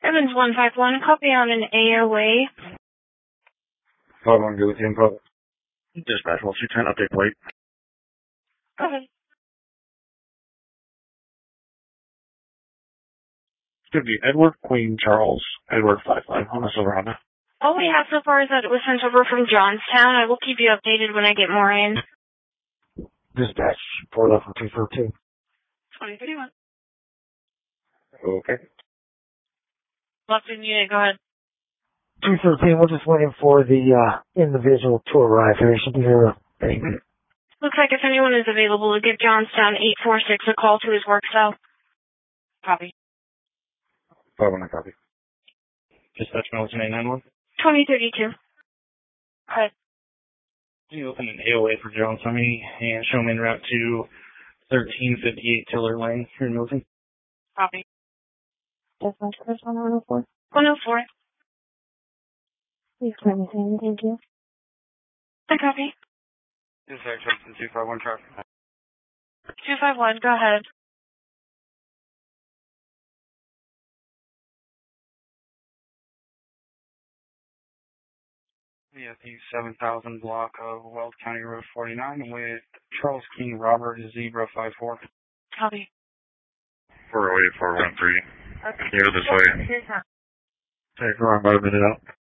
Evans 151, copy on an AOA. 5-1, good with the info. Dispatch, well, 210, update plate. Okay. Could be Edward Queen Charles, Edward 55 on a silver Honda. All we have so far is that it was sent over from Johnstown. I will keep you updated when I get more in. Dispatch, 4 left from 242. 2031. Okay. Locked in unit, go ahead. 213, we're just waiting for the individual to arrive here. He should be here any minute. Looks like if anyone is available to give Johnstown 846 a call to his work cell. Copy. 5-1, copy. Dispatch, Milton 891. 2032. Go ahead. Can you open an AOA for Jones for me and show him en route to 1358 Tiller Lane here in Milton? Copy. Dispatch, Chris 104. 104. Please come in, thank you. I copy. Dispatch, 251 traffic. 251, go ahead. Yeah, the 7000 block of Weld County Road 49 with Charles King Robert Zebra 54. Copy. 408 413. Okay. Here this way. Take around about a minute out.